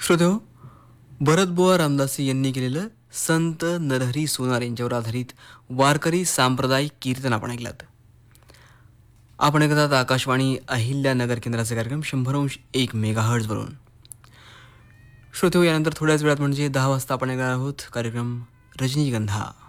श्रोतो, भरतबुवा रामदासी यांनी केलेलं संत नरहरी सोनार यांच्यावर आधारित वारकरी सांप्रदायिक कीर्तन आपण ऐकलात. आपण ऐकतात आकाशवाणी अहिल्यानगर केंद्राचा कार्यक्रम 100.1 वरून. श्रोतो, यानंतर थोड्याच वेळात म्हणजे 10 वाजता आपण ऐकणार आहोत कार्यक्रम रजनीगंधा.